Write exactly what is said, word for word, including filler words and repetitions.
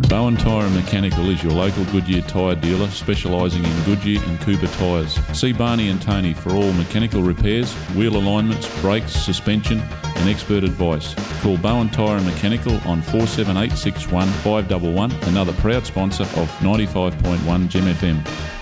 Bowen Tyre and Mechanical is your local Goodyear tyre dealer specialising in Goodyear and Cooper tyres. See Barney and Tony for all mechanical repairs, wheel alignments, brakes, suspension and expert advice. Call Bowen Tyre and Mechanical on four seven eight six one five one one, another proud sponsor of ninety-five point one Gem F M.